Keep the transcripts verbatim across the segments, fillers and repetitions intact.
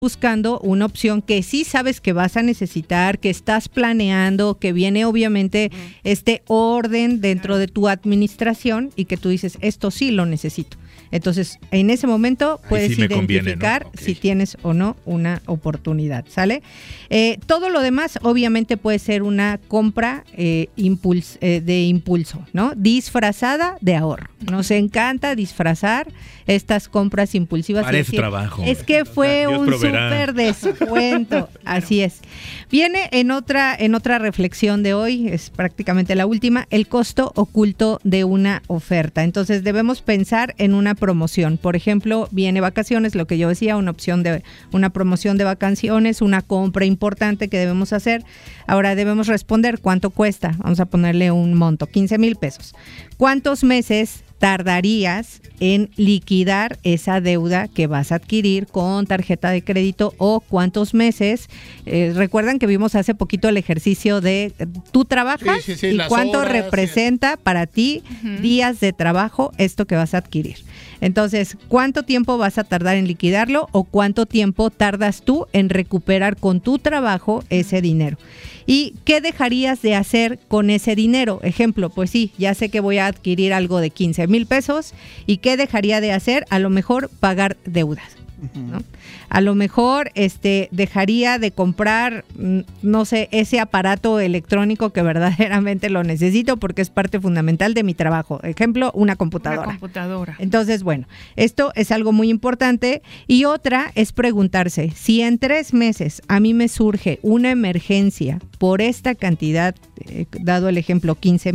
buscando una opción que sí sabes que vas a necesitar, que estás planeando, que viene obviamente uh-huh. este orden dentro de tu administración y que tú dices, esto sí lo necesito. Entonces, en ese momento puedes sí identificar conviene, ¿no? okay. si tienes o no una oportunidad, ¿sale? Eh, todo lo demás, obviamente, puede ser una compra eh, impuls- eh, de impulso, ¿no? Disfrazada de ahorro. Nos encanta disfrazar estas compras impulsivas. Para es ese decir, trabajo. Es que fue Dios un proveerá. súper descuento, así es. Viene en otra, en otra reflexión de hoy, es prácticamente la última, el costo oculto de una oferta. Entonces, debemos pensar en una promoción. Por ejemplo, viene vacaciones, lo que yo decía, una opción de una promoción de vacaciones, una compra importante que debemos hacer. Ahora debemos responder cuánto cuesta. Vamos a ponerle un monto, quince mil pesos. ¿Cuántos meses tardarías en liquidar esa deuda que vas a adquirir con tarjeta de crédito o cuántos meses? Eh, recuerdan que vimos hace poquito el ejercicio de tú trabajas sí, sí, sí, y cuánto horas, representa sí. para ti uh-huh. días de trabajo esto que vas a adquirir. Entonces, ¿cuánto tiempo vas a tardar en liquidarlo o cuánto tiempo tardas tú en recuperar con tu trabajo ese dinero? ¿Y qué dejarías de hacer con ese dinero? Ejemplo, pues sí, ya sé que voy a adquirir algo de quince mil pesos. ¿Y qué dejaría de hacer? A lo mejor pagar deudas, ¿no? A lo mejor este dejaría de comprar, no sé, ese aparato electrónico que verdaderamente lo necesito porque es parte fundamental de mi trabajo. Ejemplo, una computadora. Una computadora. Entonces, bueno, esto es algo muy importante. Y otra es preguntarse, si en tres meses a mí me surge una emergencia por esta cantidad, eh, dado el ejemplo, quince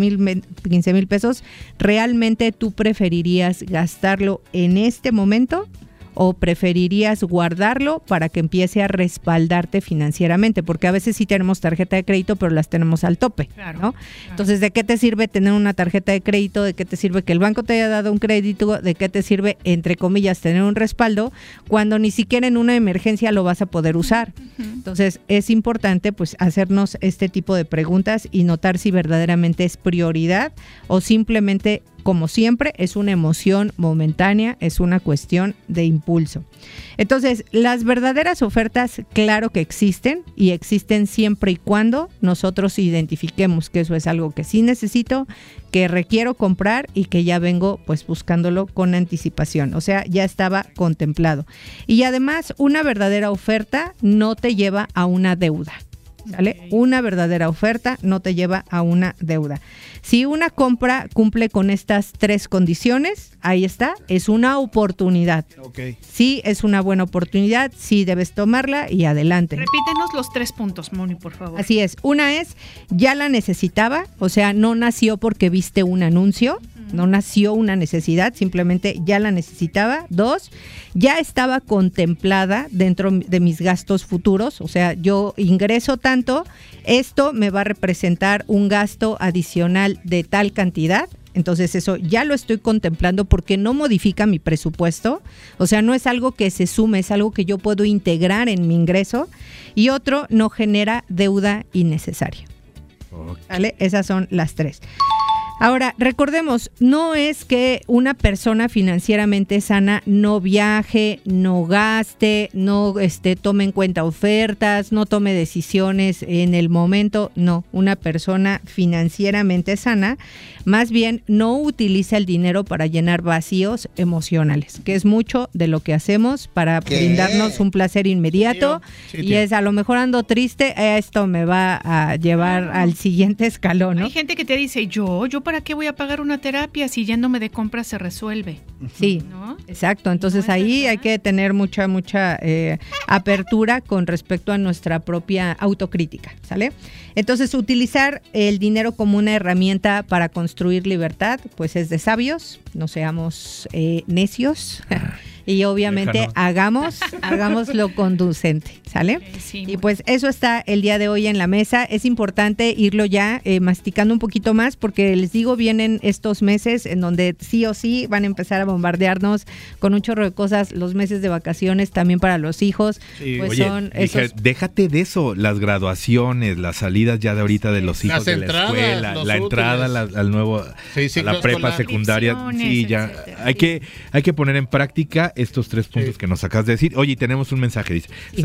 mil pesos, ¿realmente tú preferirías gastarlo en este momento? ¿O preferirías guardarlo para que empiece a respaldarte financieramente? Porque a veces sí tenemos tarjeta de crédito, pero las tenemos al tope, claro, ¿no? Claro. Entonces, ¿de qué te sirve tener una tarjeta de crédito? ¿De qué te sirve que el banco te haya dado un crédito? ¿De qué te sirve, entre comillas, tener un respaldo cuando ni siquiera en una emergencia lo vas a poder usar? Uh-huh. Entonces, es importante pues hacernos este tipo de preguntas y notar si verdaderamente es prioridad o simplemente, como siempre, es una emoción momentánea, es una cuestión de impulso. Entonces, las verdaderas ofertas, claro que existen y existen siempre y cuando nosotros identifiquemos que eso es algo que sí necesito, que requiero comprar y que ya vengo pues buscándolo con anticipación, o sea, ya estaba contemplado. Y además, una verdadera oferta no te lleva a una deuda. ¿Sale? Okay. Una verdadera oferta no te lleva a una deuda. Si una compra cumple con estas tres condiciones, ahí está, es una oportunidad. Okay. Sí, es una buena oportunidad, sí debes tomarla y adelante. Repítenos los tres puntos, Moni, por favor. Así es, una es, ya la necesitaba, o sea, no nació porque viste un anuncio, no nació una necesidad, simplemente ya la necesitaba. Dos, ya estaba contemplada dentro de mis gastos futuros, o sea, yo ingreso tanto, esto me va a representar un gasto adicional de tal cantidad. Entonces eso ya lo estoy contemplando porque no modifica mi presupuesto, o sea, no es algo que se sume, es algo que yo puedo integrar en mi ingreso. Y otro, no genera deuda innecesaria. Okay. ¿Vale? Esas son las tres. Ahora, recordemos, no es que una persona financieramente sana no viaje, no gaste, no este, tome en cuenta ofertas, no tome decisiones en el momento. No, una persona financieramente sana más bien no utiliza el dinero para llenar vacíos emocionales, que es mucho de lo que hacemos para ¿Qué? brindarnos un placer inmediato. Sí, tío. Sí, y es, a lo mejor ando triste, esto me va a llevar al siguiente escalón, ¿no? Hay gente que te dice, yo, yo ¿para qué voy a pagar una terapia si yéndome de compras se resuelve? Sí, ¿no? Exacto. Entonces ¿No ahí verdad? hay que tener mucha, mucha eh, apertura con respecto a nuestra propia autocrítica, ¿sale? Entonces, utilizar el dinero como una herramienta para construir libertad, pues es de sabios, no seamos eh, necios. Y obviamente Déjalo. hagamos, hagamos lo conducente, ¿sale? Sí, y pues eso está el día de hoy en la mesa. Es importante irlo ya eh, masticando un poquito más porque les digo, vienen estos meses en donde sí o sí van a empezar a bombardearnos con un chorro de cosas, los meses de vacaciones también para los hijos. Sí. Pues Oye, son dije, esos... déjate de eso, las graduaciones, las salidas ya de ahorita de los hijos las de la entradas, escuela, la entrada la, al nuevo, sí, sí, a la prepa secundaria, sí, ya, hay que, hay que poner en práctica estos tres puntos sí. que nos acabas de decir. Oye, tenemos un mensaje, dice.